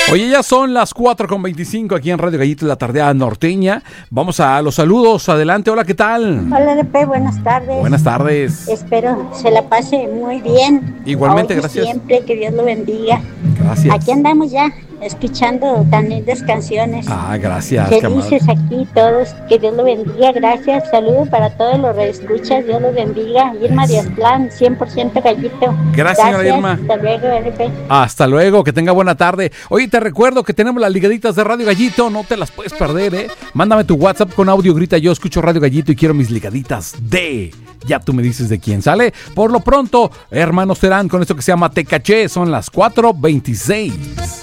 Oye, ya son las 4:25 aquí en Radio Gallito, la tardeada norteña. Vamos a los saludos. Adelante, hola, ¿qué tal? Hola, Lepe, buenas tardes. Buenas tardes. Espero se la pase muy bien. Igualmente, hoy gracias. Siempre, que Dios lo bendiga. Gracias. Aquí andamos ya, escuchando tan lindas canciones. Gracias. Felices aquí todos, que Dios lo bendiga, gracias. Saludos para todos los reescuchas, Dios lo bendiga. Irma de Aztlán, 100% gallito. Gracias, señora Irma. Hasta luego, Lepe. Hasta luego, que tenga buena tarde. Oye, te recuerdo que tenemos las ligaditas de Radio Gallito, no te las puedes perder, ¿eh? Mándame tu WhatsApp con audio, grita yo escucho Radio Gallito y quiero mis ligaditas de... Ya tú me dices de quién sale. Por lo pronto, hermanos Terán con esto que se llama Te Caché, son las 4:26.